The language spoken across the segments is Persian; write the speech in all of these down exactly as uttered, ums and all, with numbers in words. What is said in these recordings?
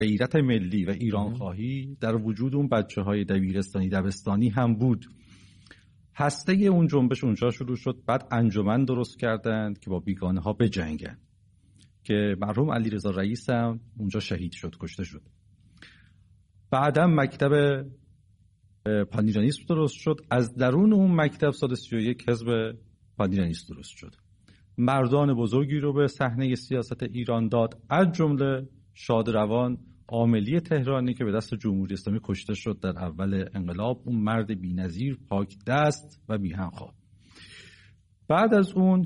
غیرت ملی و ایران خواهی در وجود اون بچه های دبیرستانی دبستانی هم بود. هسته اون جنبش اونجا شروع شد. بعد انجمن درست کردند که با بیگانه ها بجنگن که مرحوم علیرضا رئیس هم اونجا شهید شد، کشته شد. بعدم مکتب پانیرانیسم درست شد. از درون اون مکتب سال سی و یک حزب پانیرانیسم درست شد. مردان بزرگی رو به صحنه سیاست ایران داد، از جمله شادروان عاملی تهرانی که به دست جمهوری اسلامی کشته شد در اول انقلاب. اون مرد بی‌نظیر، پاک دست و بی‌همخواه. بعد از اون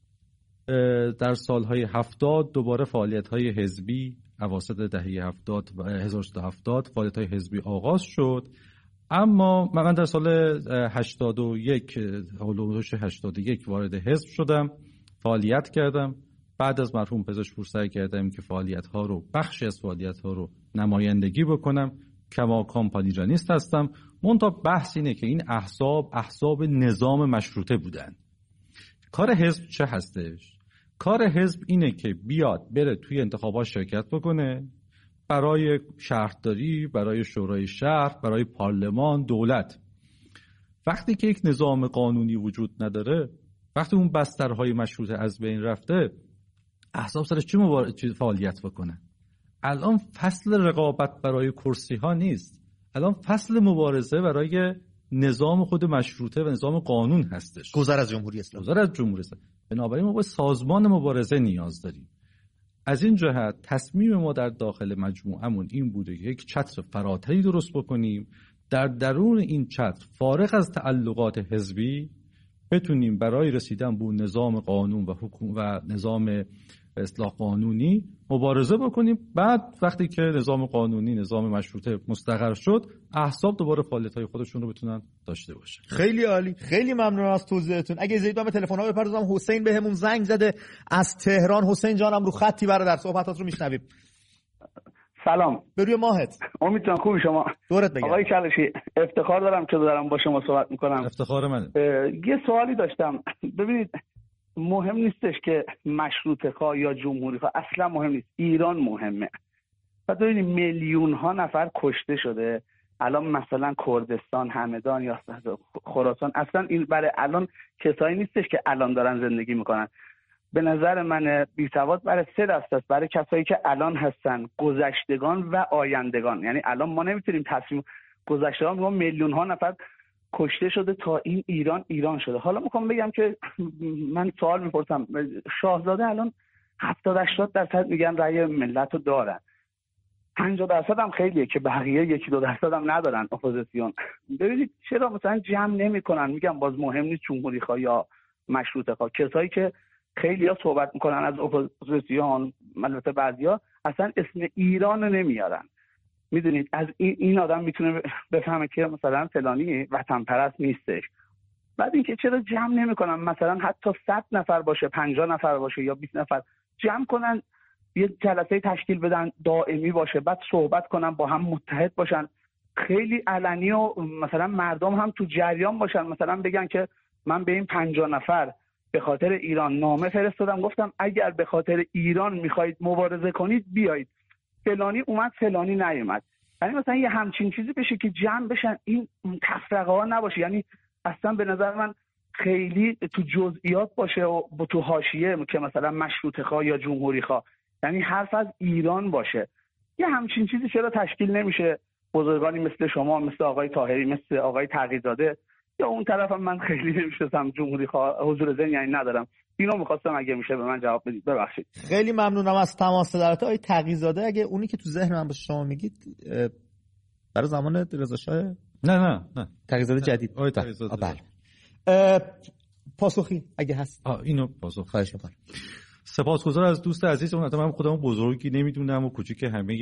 در سالهای هفتاد دوباره فعالیت‌های حزبی، اواسط دهه هفتاد و هزار و سیصد و هفتاد فعالیت‌های حزبی آغاز شد. اما من در سال هشتاد و یک هولوش هشتاد و یک وارد حزب شدم، فعالیت کردم. بعد از مرحوم پزشکپور سعی کردم که فعالیت‌ها رو، بخشی از فعالیت‌ها رو نمایندگی بکنم. کماکان پانیرانیست هستم. منتها بحث اینه که این احزاب احزاب نظام مشروطه بودن. کار حزب چه هستش؟ کار حزب اینه که بیاد بره توی انتخابات شرکت بکنه، برای شهرداری، برای شورای شهر، برای پارلمان، دولت. وقتی که یک نظام قانونی وجود نداره، وقتی اون بسترهای مشروطه از بین رفته، احزاب سرش چه مبار... فعالیت بکنه؟ الان فصل رقابت برای کرسی ها نیست، الان فصل مبارزه برای نظام خود مشروطه و نظام قانون هستش. گذر از جمهوری اسلامی. گذر از جمهوری اسلامی. بنابراین ما با سازمان مبارزه نیاز داریم. از این جهت تصمیم ما در داخل مجموعمون این بوده که یک چتر فراتری درست بکنیم، در درون این چتر فارغ از تعلقات حزبی بتونیم برای رسیدن به نظام قانون و حکومت و نظام اصلاح قانونی مبارزه بکنیم. بعد وقتی که نظام قانونی، نظام مشروطه مستقر شد، احزاب دوباره فعالیت‌های خودشون رو بتونن داشته باشن. خیلی عالی، خیلی ممنون از توضیحتون. اگه اجازه بدید به تلفن‌ها بپردازم. حسین بهمون زنگ زده از تهران. حسین جانم رو خطی برادر، صحبتات رو میشنویم. سلام. به روی ماهت. امید جان خوبی شما؟ دورت بگردم. آقای کلشی، افتخار دارم که دارم با شما صحبت میکنم. افتخار منه. یه سوالی داشتم. ببینید، مهم نیستش که مشروطه خواه یا جمهوری خواه، اصلا مهم نیست. ایران مهمه. بعد ببینید میلیون ها نفر کشته شده. الان مثلا کردستان، همدان یا خراسان، اصلا این برای الان کسایی نیستش که الان دارن زندگی میکنن. به نظر من بی‌سواد برای سه دست است، برای کسایی که الان هستن، گذشتگان و آیندگان. یعنی الان ما نمیتونیم تصمیم گذشتگان، ما میلیون ها نفر کشته شده تا این ایران ایران شده. حالا میخوام بگم که من سوال میپرسم، شاهزاده الان هفتاد هشتاد درصد میگن رأی ملت رو دارن، پنجاه درصد هم خیلیه که بقیه یکی دو درصد هم ندارن اپوزیسیون. ببینید چرا مثلا جمع نمیکنن، میگم باز مهم نیست جمهوری خواه یا مشروطه خواه. کسایی که خیلی‌ها صحبت میکنن از اپوزیسیون، البته بعضیا اصلا اسم ایران رو نمیارن. میدونید از این این آدم میتونه بفهمه که مثلا فلانی وطن پرست نیستش. بعد اینکه چرا جمع نمیکنن، مثلا حتی صد نفر باشه، پنجاه نفر باشه یا بیست نفر جمع کنن، یه جلسه تشکیل بدن دائمی باشه، بعد صحبت کنن، با هم متحد باشن، خیلی علنی و مثلا مردم هم تو جریان باشن. مثلا بگن که من به این پنجاه نفر به خاطر ایران نامه فرستادم، گفتم اگر به خاطر ایران میخواید مبارزه کنید بیایید، فلانی اومد فلانی نیومد. یعنی مثلا یه همچین چیزی بشه که جمع بشن، این تفرقه ها نباشه. یعنی اصلا به نظر من خیلی تو جزئیات باشه و تو حاشیه که مثلا مشروطه خواه یا جمهوری خواه، یعنی حرف از ایران باشه. یه همچین چیزی چرا تشکیل نمیشه؟ بزرگانی مثل شما، مثل آقای طاهری، مثل آقای تقی‌زاده، یا اون طرفم من خیلی نمیشناسم، جمهوری خواه حضور ذهنی یعنی ندارم. اینو می‌خواستم اگه میشه به من جواب بدید. ببخشید. خیلی ممنونم از تماس دارت آقای تقی‌زاده. اگه اونی که تو ذهن من باشه شما میگید برای زمان رضا شاه، نه نه نه تقی‌زاده جدید. آقای تقی‌زاده. بله. پاسخی اگه هست. آ اینو پاسخ. خواهش می‌کنم. سپاسگزار از دوست عزیزم. البته من خودم بزرگی نمیدونم و کوچیک همه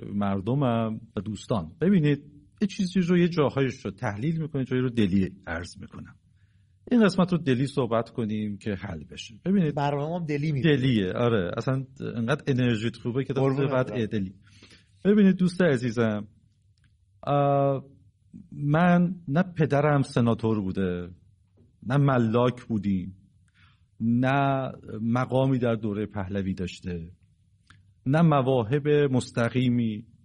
مردمم و دوستان. ببینید یه چیزی رو یه جاهایش رو تحلیل میکنید، جایی رو دلی عرض میکنم. این قسمت رو دلی صحبت کنیم که حل بشه. ببینید برنامه‌ام دلی میشه. دلیه، آره اصلا انقدر انرژیت خوبه که تا بعد دلی. ببینید دوست عزیزم، من نه پدرم سناتور بوده، نه ملاک بودیم، نه مقامی در دوره پهلوی داشته، نه مواهب مستقیمی